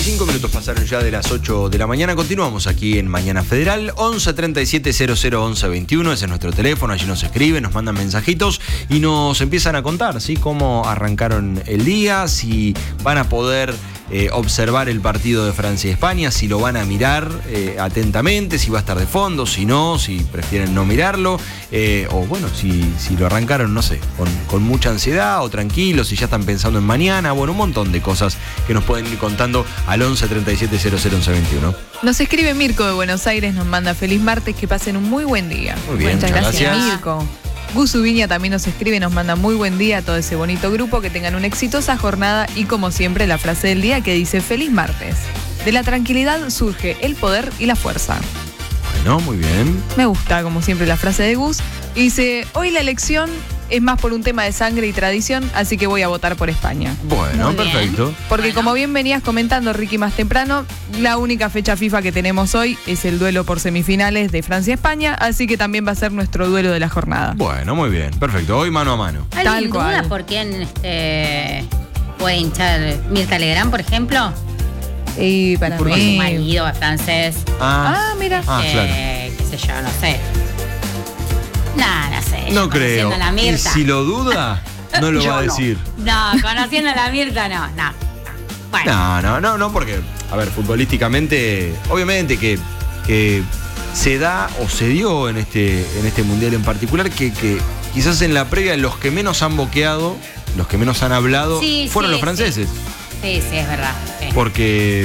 25 minutos pasaron ya de las 8 de la mañana. Continuamos aquí en Mañana Federal. 11 37 00 11 21. Ese es nuestro teléfono. Allí nos escriben, nos mandan mensajitos y nos empiezan a contar, ¿sí?, cómo arrancaron el día, si van a poder observar el partido de Francia y España, si lo van a mirar atentamente, si va a estar de fondo, si no, si prefieren no mirarlo, o bueno, si lo arrancaron, no sé, con mucha ansiedad o tranquilos, si ya están pensando en mañana. Bueno, un montón de cosas que nos pueden ir contando al 11 37 00 11 21. Nos escribe Mirko de Buenos Aires, nos manda feliz martes, que pasen un muy buen día. Muy bien, muchas gracias, gracias. Mirko. Gus Ubiña también nos escribe, nos manda muy buen día a todo ese bonito grupo, que tengan una exitosa jornada y, como siempre, la frase del día que dice: feliz martes. De la tranquilidad surge el poder y la fuerza. Bueno, muy bien. Me gusta, como siempre, la frase de Gus. Y dice: hoy la elección es más por un tema de sangre y tradición, así que voy a votar por España. Bueno, Muy bien. perfecto. Porque como bien venías comentando, Ricky, más temprano, la única fecha FIFA que tenemos hoy es el duelo por semifinales de Francia-España, así que también va a ser nuestro duelo de la jornada. Bueno, muy bien, perfecto. Hoy mano a mano. Tal ¿Alguien duda cual. por quién puede hinchar Mirta Legrand, por ejemplo? Y para ¿Por qué? Su mí... marido es francés. Ah, mira. Ah, claro. Qué sé yo, no sé. No sé. No creo. Conociendo a la Y Mirta. si lo duda, no lo va a decir. No, conociendo a la Mirta, no. Bueno. No, porque, a ver, futbolísticamente, obviamente que se da o se dio en este mundial en particular que quizás en la previa los que menos han boqueado, los que menos han hablado, Sí, fueron sí, los franceses. Sí, es verdad. Sí. Porque